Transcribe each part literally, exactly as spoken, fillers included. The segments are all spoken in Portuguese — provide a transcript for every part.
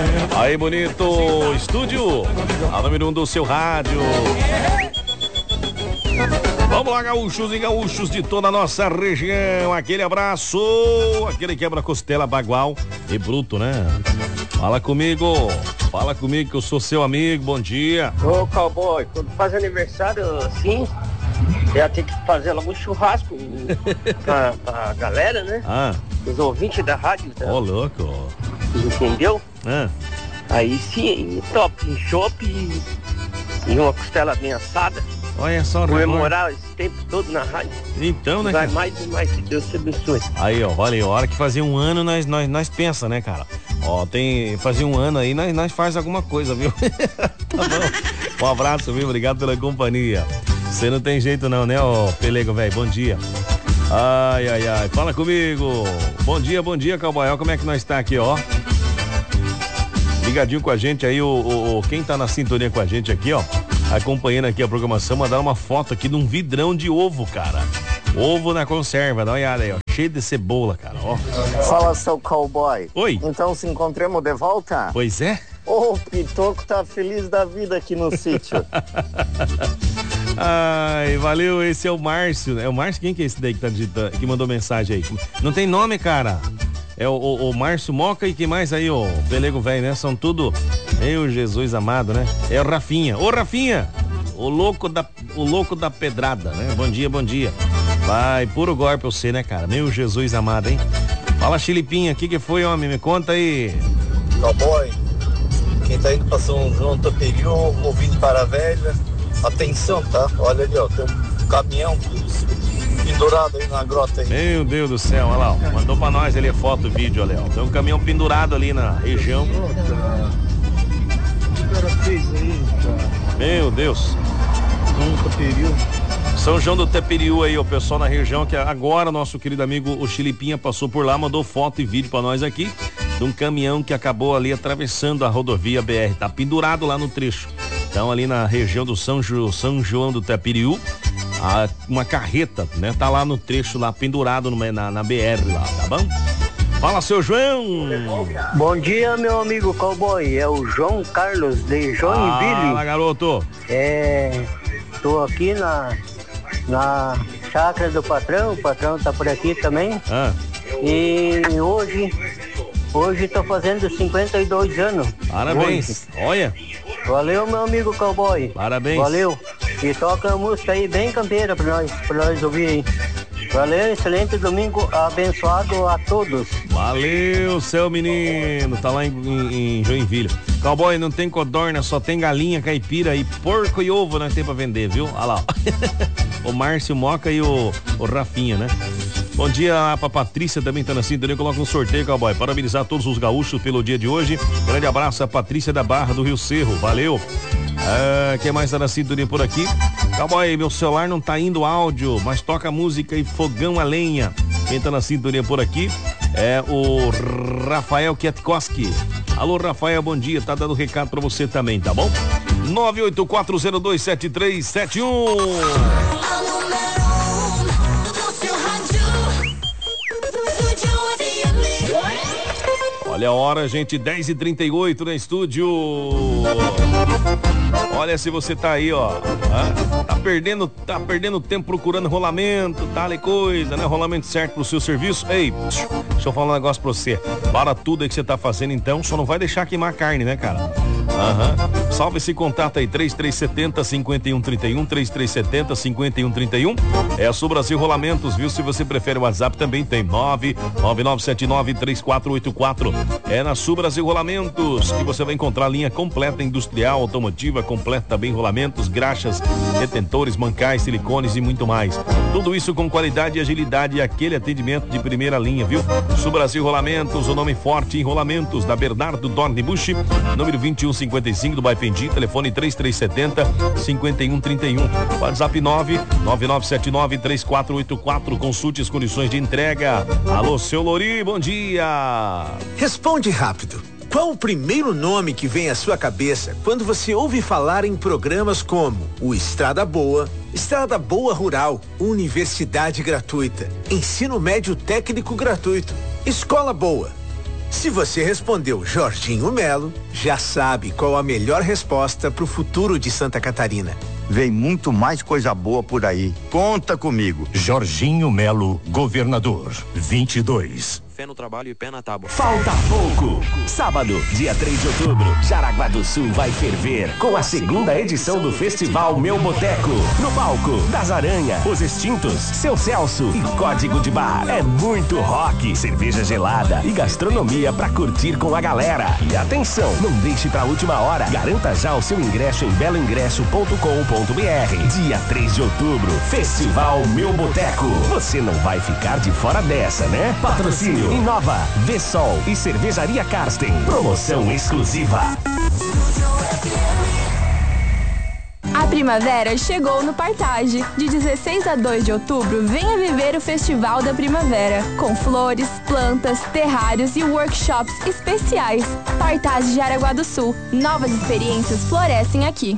Aí, bonito, estúdio, a número um do seu rádio. Vamos lá, gaúchos e gaúchos de toda a nossa região. Aquele abraço, aquele quebra-costela bagual e bruto, né? Fala comigo, fala comigo que eu sou seu amigo, bom dia. Ô, cowboy, quando faz aniversário assim, já tem que fazer logo um churrasco pra, pra galera, né? Ah. Os ouvintes da rádio. Tá? Ô, louco. Entendeu? Ah. Aí sim, top, um chopp e, e uma costela bem assada. Olha só, comemorar esse tempo todo na rádio. Então, né? Vai mais e mais, que Deus te abençoe. Aí, ó, valeu. A hora que fazia um ano, nós, nós, nós pensa, né, cara? Ó, tem. Fazia um ano aí, nós, nós faz alguma coisa, viu? Tá bom. Um abraço, viu? Obrigado pela companhia. Você não tem jeito não, né, ó, Pelego, velho? Bom dia. Ai, ai, ai. Fala comigo. Bom dia, bom dia, cowboy. Como é que nós tá aqui, ó? Ligadinho com a gente aí, o, o, o quem tá na sintonia com a gente aqui, ó, acompanhando aqui a programação, mandaram uma foto aqui de um vidrão de ovo, cara. Ovo na conserva, dá uma olhada aí, ó, cheio de cebola, cara, ó. Fala, seu cowboy. Oi. Então se encontramos de volta? Pois é. Ô, o Pitoco tá feliz da vida aqui no sítio. Ai, valeu, esse é o Márcio, é o Márcio, quem que é esse daí que tá digitando, que mandou mensagem aí? Não tem nome, cara. É o, o, o Márcio Moca e que mais aí, o Pelego velho, né? São tudo, meu Jesus amado, né? É o Rafinha. Ô, Rafinha, o louco da, o louco da pedrada, né? Bom dia, bom dia. Vai, puro golpe pra você, né, cara? Meu Jesus amado, hein? Fala, Chilipinha, o que que foi, homem? Me conta aí. Cowboy, quem tá indo pra São João do Taperiú, ouvindo para a velha, atenção, tá? Olha ali, ó, tem um caminhão pendurado aí na grota aí. Meu Deus do céu, olha lá, ó. Mandou pra nós ali a foto, o vídeo, olha, ó. Tem um caminhão pendurado ali na região. Meu Deus. São João do Taperiú aí, o pessoal na região, que agora nosso querido amigo o Chilipinha passou por lá, mandou foto e vídeo pra nós aqui de um caminhão que acabou ali atravessando a rodovia B R, tá pendurado lá no trecho. Então ali na região do São, jo, São João do Taperiú, a, uma carreta, né? Tá lá no trecho, lá pendurado no, na, na B R lá, tá bom? Fala, seu João! Bom dia, meu amigo cowboy, é o João Carlos de Joinville. Fala, garoto! É, tô aqui na, na chácara do patrão, o patrão tá por aqui também. Ah. E hoje, hoje tô fazendo cinquenta e dois anos. Parabéns! Hoje. Olha! Valeu, meu amigo cowboy. Parabéns. Valeu. E toca a música aí bem campeira pra nós, pra nós ouvir aí. Valeu, excelente domingo abençoado a todos. Valeu, seu menino. Tá lá em, em, em Joinville. Cowboy, não tem codorna, só tem galinha, caipira e porco e ovo nós tem pra vender, viu? Olha lá. O Márcio Moca e o, o Rafinha, né? Bom dia, a Patrícia também tá na sintonia, coloca um sorteio, cowboy. Parabenizar todos os gaúchos pelo dia de hoje. Grande abraço a Patrícia da Barra do Rio Cerro, valeu. Ah, quem mais tá na sintonia por aqui? Cowboy, meu celular não tá indo áudio, mas toca música e fogão a lenha. Quem tá na sintonia por aqui é o Rafael Kietkowski. Alô, Rafael, bom dia, tá dando recado pra você também, tá bom? nove oito quatro zero dois sete três sete um. Olha a hora, gente, dez e trinta e oito no estúdio. Olha, se você tá aí, ó, ah, tá perdendo, tá perdendo tempo procurando rolamento, tal e coisa, né? Rolamento certo pro seu serviço. Ei, deixa eu falar um negócio pra você. Para tudo aí que você tá fazendo, então, só não vai deixar queimar a carne, né, cara? Aham. Uhum. Salve esse contato aí, três três sete zero, cinco um três um, três três sete zero, cinco um três um. É a Sul Brasil Rolamentos, viu? Se você prefere o WhatsApp, também tem nove nove nove sete nove três quatro oito quatro. É na Sul Brasil Rolamentos que você vai encontrar a linha completa industrial, automotiva, completa bem rolamentos, graxas, retentores, mancais, silicones e muito mais. Tudo isso com qualidade e agilidade e aquele atendimento de primeira linha, viu? Sul Brasil Rolamentos, o nome forte em rolamentos, da Bernardo Dornebusch, número vinte e um cinquenta e cinco do Baipendi, telefone três três sete zero, cinco um três um, WhatsApp nove nove nove sete nove três quatro oito quatro, consulte as condições de entrega. Alô, seu Lori, bom dia. Responde rápido. Qual o primeiro nome que vem à sua cabeça quando você ouve falar em programas como o Estrada Boa, Estrada Boa Rural, Universidade Gratuita, Ensino Médio Técnico Gratuito, Escola Boa? Se você respondeu Jorginho Melo, já sabe qual a melhor resposta para o futuro de Santa Catarina. Vem muito mais coisa boa por aí. Conta comigo. Jorginho Melo, governador, vinte e dois. Fé no trabalho e pé na tábua. Falta pouco. Sábado, dia três de outubro, Jaraguá do Sul vai ferver com a segunda edição do Festival Meu Boteco. No palco, Das Aranha, Os Extintos, Seu Celso e Código de Bar. É muito rock, cerveja gelada e gastronomia pra curtir com a galera. E atenção, não deixe pra última hora. Garanta já o seu ingresso em belo ingresso ponto com ponto b r. Dia três de outubro, Festival Meu Boteco. Você não vai ficar de fora dessa, né? Patrocínio Inova, Vessol e Cervejaria Karsten. Promoção exclusiva. A primavera chegou no Partage. De dezesseis a dois de outubro, venha viver o Festival da Primavera, com flores, plantas, terrários e workshops especiais. Partage de Jaraguá do Sul. Novas experiências florescem aqui.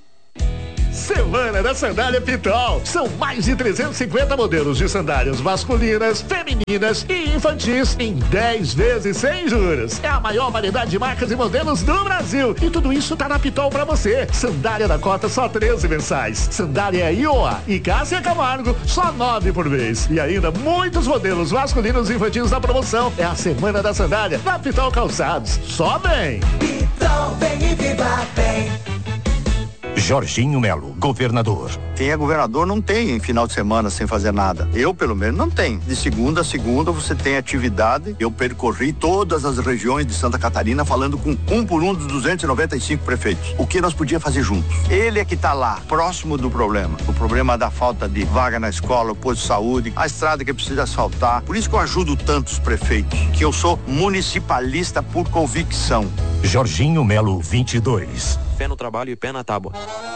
Semana da Sandália Pitol. São mais de trezentos e cinquenta modelos de sandálias masculinas, femininas e infantis em dez vezes sem juros. É a maior variedade de marcas e modelos do Brasil. E tudo isso tá na Pitol pra você. Sandália da Cota só treze mensais. Sandália Iowa e Cássia Camargo só nove por mês. E ainda muitos modelos masculinos e infantis na promoção. É a Semana da Sandália na Pitol Calçados. Só vem! Pitol, vem e viva bem. Jorginho Melo, governador. Quem é governador não tem final de semana sem fazer nada. Eu, pelo menos, não tenho. De segunda a segunda você tem atividade. Eu percorri todas as regiões de Santa Catarina falando com um por um dos duzentos e noventa e cinco prefeitos. O que nós podíamos fazer juntos. Ele é que está lá, próximo do problema. O problema da falta de vaga na escola, o posto de saúde, a estrada que precisa asfaltar. Por isso que eu ajudo tantos prefeitos, que eu sou municipalista por convicção. Jorginho Melo, vinte e dois. Fé no trabalho e pé na tábua.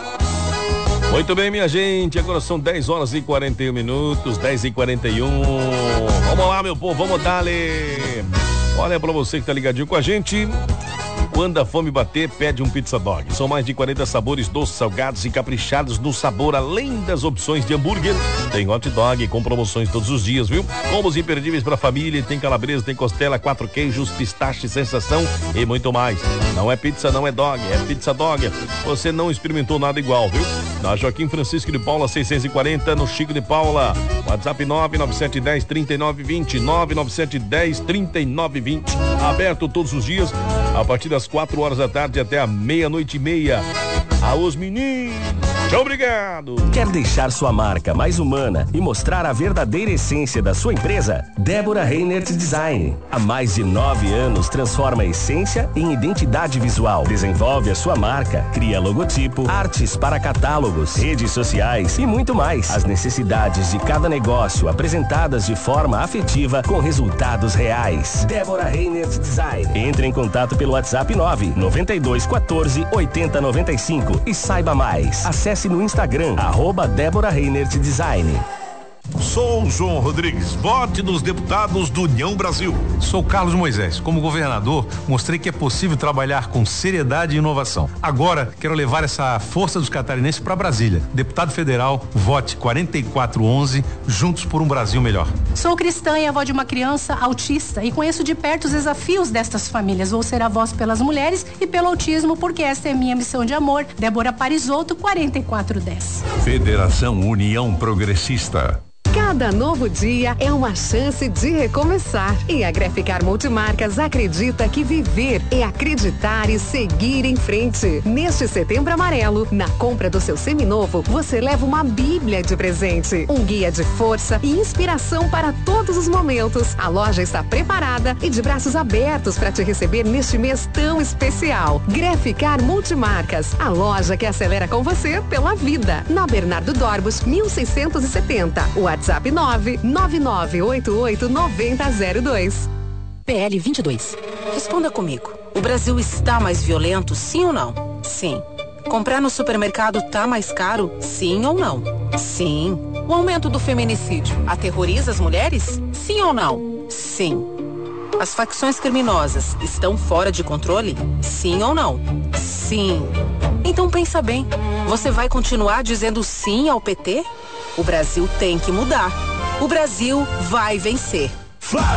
Muito bem, minha gente, agora são dez horas e quarenta e um minutos, dez e quarenta e um. Vamos lá, meu povo, vamos dar-lhe. Olha, pra você que tá ligadinho com a gente, quando a fome bater, pede um Pizza Dog. São mais de quarenta sabores doces, salgados e caprichados no sabor, além das opções de hambúrguer. Tem hot dog com promoções todos os dias, viu? Combos imperdíveis pra família, tem calabresa, tem costela, quatro queijos, pistache, sensação e muito mais. Não é pizza, não é dog, é Pizza Dog. Você não experimentou nada igual, viu? Na Joaquim Francisco de Paula, seiscentos e quarenta, no Chico de Paula. WhatsApp nove nove sete um zero, três nove dois zero, nove nove sete um zero, três nove dois zero. Aberto todos os dias, a partir das quatro horas da tarde até a meia-noite e meia. Aos meninos, tchau, obrigado. Quer deixar sua marca mais humana e mostrar a verdadeira essência da sua empresa? Débora Reinert Design. Há mais de nove anos transforma a essência em identidade visual. Desenvolve a sua marca, cria logotipo, artes para catálogos, redes sociais e muito mais. As necessidades de cada negócio apresentadas de forma afetiva com resultados reais. Débora Reinert Design. Entre em contato pelo WhatsApp nove nove dois um quatro oito zero nove cinco e saiba mais. Acesse no Instagram, arroba Débora Reinert Design. Sou o João Rodrigues, vote nos deputados do União Brasil. Sou Carlos Moisés. Como governador, mostrei que é possível trabalhar com seriedade e inovação. Agora, quero levar essa força dos catarinenses para Brasília. Deputado federal, vote quarenta e quatro onze, juntos por um Brasil melhor. Sou cristã e avó de uma criança autista e conheço de perto os desafios destas famílias. Vou ser a voz pelas mulheres e pelo autismo, porque esta é minha missão de amor. Débora Parisotto, quarenta e quatro dez. Federação União Progressista. Cada novo dia é uma chance de recomeçar. E a Graficar Multimarcas acredita que viver é acreditar e seguir em frente. Neste Setembro Amarelo, na compra do seu seminovo, você leva uma bíblia de presente, um guia de força e inspiração para todos os momentos. A loja está preparada e de braços abertos para te receber neste mês tão especial. Graficar Multimarcas, a loja que acelera com você pela vida. Na Bernardo Dorbos, mil seiscentos e setenta. O WhatsApp nove nove nove oito oito nove zero zero dois. P L vinte e dois. Responda comigo. O Brasil está mais violento, sim ou não? Sim. Comprar no supermercado tá mais caro, sim ou não? Sim. O aumento do feminicídio aterroriza as mulheres? Sim ou não? Sim. As facções criminosas estão fora de controle? Sim ou não? Sim. Então pensa bem, você vai continuar dizendo sim ao P T? O Brasil tem que mudar. O Brasil vai vencer.